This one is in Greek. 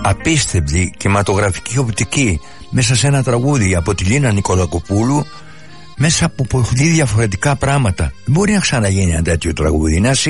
απίστευτη κινηματογραφική οπτική μέσα σε ένα τραγούδι από τη Λίνα Νικολακοπούλου, μέσα από πολύ διαφορετικά πράγματα. Δεν μπορεί να ξαναγίνει ένα τέτοιο τραγούδι. Είναι